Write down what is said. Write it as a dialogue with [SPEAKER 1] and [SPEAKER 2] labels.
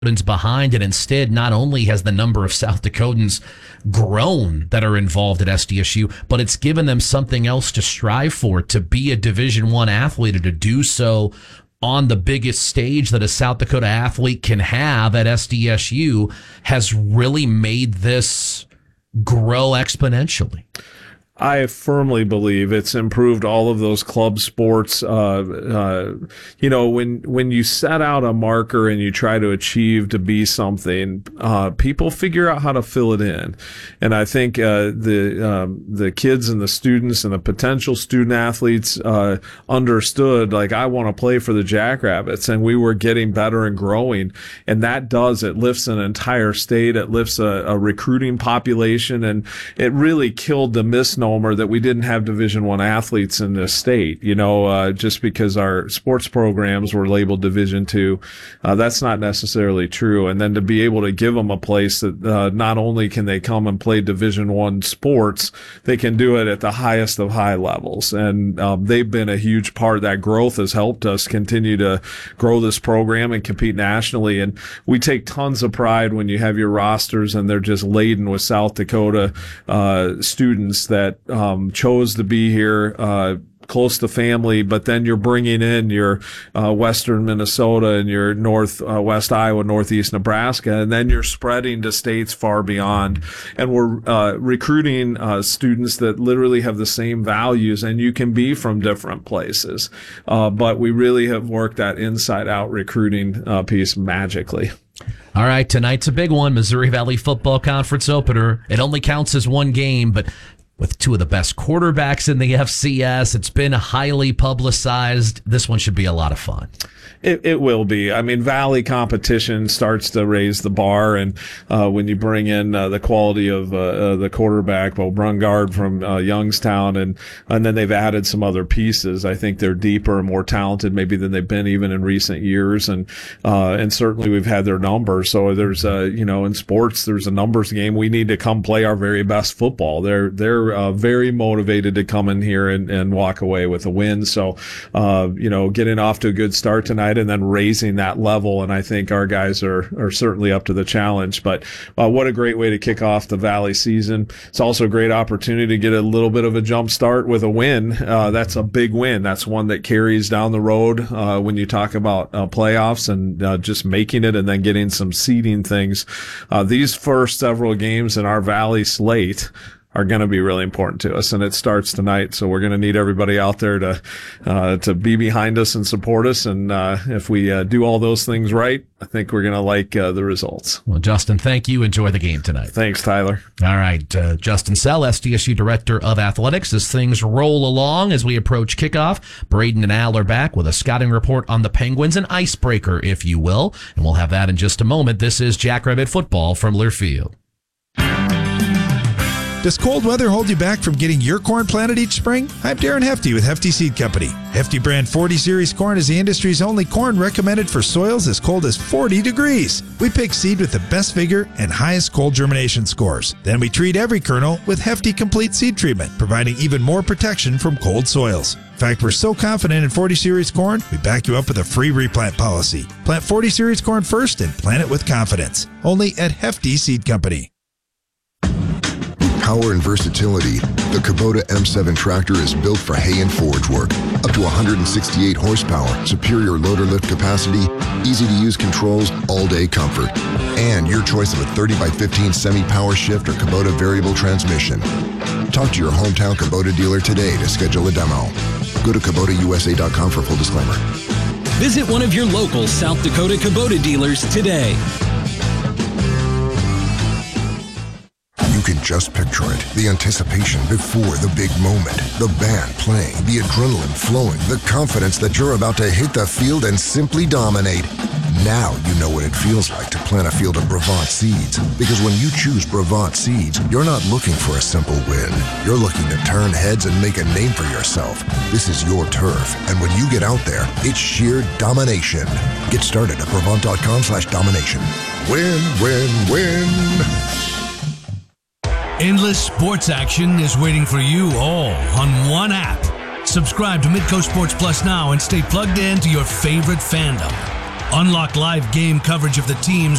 [SPEAKER 1] behind it. Instead, not only has the number of South Dakotans grown that are involved at SDSU, but it's given them something else to strive for, to be a Division I athlete, or to do so on the biggest stage that a South Dakota athlete can have at SDSU, has really made this grow exponentially.
[SPEAKER 2] I firmly believe it's improved all of those club sports. When you set out a marker and you try to achieve to be something, people figure out how to fill it in. And I think the kids and the students and the potential student athletes understood, like, I want to play for the Jackrabbits, and we were getting better and growing. And that it lifts an entire state. It lifts a recruiting population, and it really killed the misnomer that we didn't have Division I athletes in this state, just because our sports programs were labeled Division II. That's not necessarily true. And then to be able to give them a place that not only can they come and play Division I sports, they can do it at the highest of high levels. And they've been a huge part. That growth has helped us continue to grow this program and compete nationally. And we take tons of pride when you have your rosters and they're just laden with South Dakota students that chose to be here, close to family, but then you're bringing in your western Minnesota and your northwest Iowa, northeast Nebraska, and then you're spreading to states far beyond. And we're recruiting students that literally have the same values, and you can be from different places. But we really have worked that inside-out recruiting piece magically.
[SPEAKER 1] All right, tonight's a big one, Missouri Valley Football Conference opener. It only counts as one game, but with two of the best quarterbacks in the FCS, it's been highly publicized. This one should be a lot of fun.
[SPEAKER 2] It will be. I mean, Valley competition starts to raise the bar, and when you bring in the quality of the quarterback, Brungard from Youngstown, and then they've added some other pieces. I think they're deeper and more talented maybe than they've been even in recent years, and certainly we've had their numbers. So there's in sports there's a numbers game. We need to come play our very best football. They're very motivated to come in here and walk away with a win. So getting off to a good start tonight, and then raising that level. And I think our guys are certainly up to the challenge. But what a great way to kick off the Valley season. It's also a great opportunity to get a little bit of a jump start with a win. That's a big win. That's one that carries down the road when you talk about playoffs and just making it and then getting some seeding things. These first several games in our Valley slate are going to be really important to us, and it starts tonight. So we're going to need everybody out there to be behind us and support us. And if we do all those things right, I think we're going to like the results.
[SPEAKER 1] Well, Justin, thank you. Enjoy the game tonight.
[SPEAKER 2] Thanks, Tyler.
[SPEAKER 1] All right, Justin Sell, SDSU Director of Athletics. As things roll along as we approach kickoff, Braden and Al are back with a scouting report on the Penguins, an icebreaker, if you will, and we'll have that in just a moment. This is Jackrabbit Football from Learfield.
[SPEAKER 3] Does cold weather hold you back from getting your corn planted each spring? I'm Darren Hefty with Hefty Seed Company. Hefty brand 40 series corn is the industry's only corn recommended for soils as cold as 40 degrees. We pick seed with the best vigor and highest cold germination scores. Then we treat every kernel with Hefty Complete Seed Treatment, providing even more protection from cold soils. In fact, we're so confident in 40 series corn, we back you up with a free replant policy. Plant 40 series corn first and plant it with confidence. Only at Hefty Seed Company.
[SPEAKER 4] Power and versatility, the Kubota M7 tractor is built for hay and forage work. Up to 168 horsepower, superior loader lift capacity, easy-to-use controls, all-day comfort. And your choice of a 30x15 semi-power shift or Kubota variable transmission. Talk to your hometown Kubota dealer today to schedule a demo. Go to KubotaUSA.com for full disclaimer.
[SPEAKER 5] Visit one of your local South Dakota Kubota dealers today.
[SPEAKER 4] You can just picture it. The anticipation before the big moment. The band playing, the adrenaline flowing, the confidence that you're about to hit the field and simply dominate. Now you know what it feels like to plant a field of Brevant seeds. Because when you choose Brevant seeds, you're not looking for a simple win. You're looking to turn heads and make a name for yourself. This is your turf, and when you get out there, it's sheer domination. Get started at Brevant.com/domination. Win, win, win.
[SPEAKER 6] Endless sports action is waiting for you all on one app. Subscribe to Midco Sports Plus now and stay plugged in to your favorite fandom. Unlock live game coverage of the teams